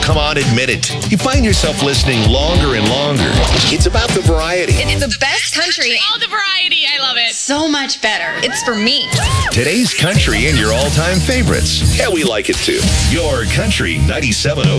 Come on, admit it. You find yourself listening longer and longer. It's about the variety. It's the best country. All the variety. I love it. So much better. It's for me. Today's country and your all-time favorites. Yeah, we like it too. Your Country 97.0.